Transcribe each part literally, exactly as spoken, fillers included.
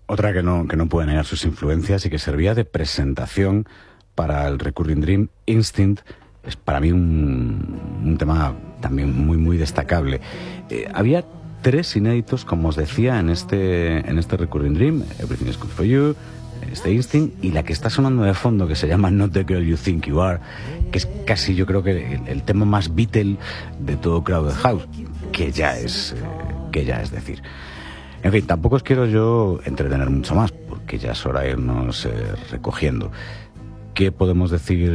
Otra que no, que no puede negar sus influencias y que servía de presentación para el Recurring Dream, Instinct, es para mí un, un tema también muy, muy destacable. Eh, había tres inéditos, como os decía, en este, en este Recurring Dream, Everything is Good for You, este Instinct, y la que está sonando de fondo, que se llama Not the Girl You Think You Are, que es casi, yo creo que el, el tema más Beatle de todo Crowded House, que ya es, eh, que ya es decir. En fin, tampoco os quiero yo entretener mucho más, porque ya es hora de irnos eh, recogiendo. ¿Qué podemos decir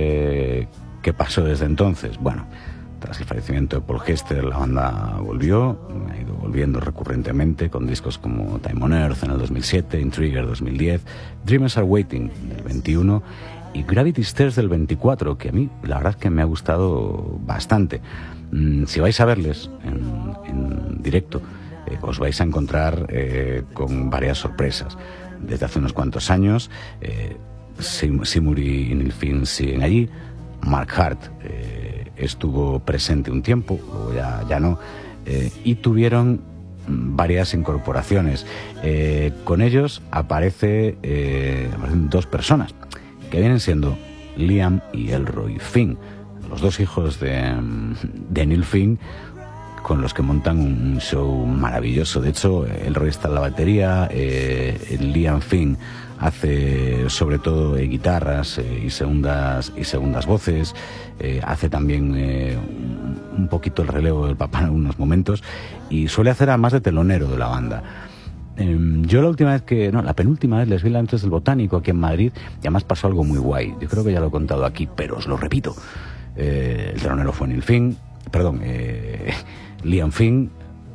eh, que pasó desde entonces? Bueno, tras el fallecimiento de Paul Hester, la banda volvió, ha ido volviendo recurrentemente con discos como Time on Earth en el dos mil siete, Intriguer dos mil diez, Dreamers Are Waiting del veintiuno y Gravity Stairs del veinticuatro, que a mí la verdad es que me ha gustado bastante. Mm, si vais a verles en, en directo, eh, os vais a encontrar eh, con varias sorpresas. Desde hace unos cuantos años, eh, Seymour y Neil Finn siguen allí. Mark Hart eh, estuvo presente un tiempo, luego ya, ya no, eh, y tuvieron varias incorporaciones. Eh, con ellos aparece, eh, aparecen dos personas, que vienen siendo Liam y Elroy Finn, los dos hijos de, de Neil Finn, con los que montan un show maravilloso. De hecho, Elroy está en la batería, eh, Liam Finn hace sobre todo eh, guitarras eh, y segundas y segundas voces, eh, hace también eh, un, un poquito el relevo del papá en algunos momentos y suele hacer además de telonero de la banda. Eh, yo la última vez que, no, la penúltima vez les vi antes del Botánico aquí en Madrid y además pasó algo muy guay. Yo creo que ya lo he contado aquí, pero os lo repito. Eh, el telonero fue Neil Finn, perdón, eh, Liam Finn.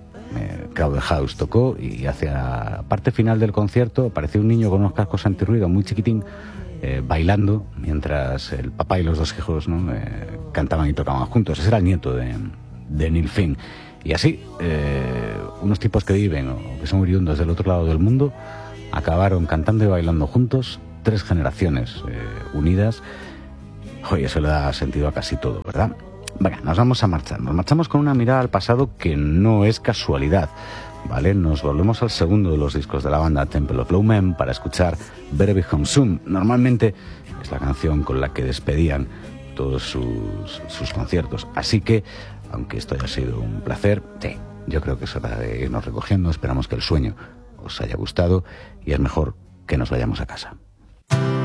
Eh, Crowded House tocó y hacia la parte final del concierto apareció un niño con unos cascos antirruido muy chiquitín eh, bailando mientras el papá y los dos hijos, ¿no? eh, cantaban y tocaban juntos. Ese era el nieto de, de Neil Finn. Y así eh, unos tipos que viven o que son oriundos del otro lado del mundo acabaron cantando y bailando juntos, tres generaciones eh, unidas. Oye, eso le da sentido a casi todo, ¿verdad? Venga, nos vamos a marchar. Nos marchamos con una mirada al pasado que no es casualidad, ¿vale? Nos volvemos al segundo de los discos de la banda, Temple of Low Men, para escuchar Better Be Home Soon. Normalmente es la canción con la que despedían todos sus, sus conciertos. Así que, aunque esto haya sido un placer, sí, yo creo que es hora de irnos recogiendo. Esperamos que el sueño os haya gustado y es mejor que nos vayamos a casa.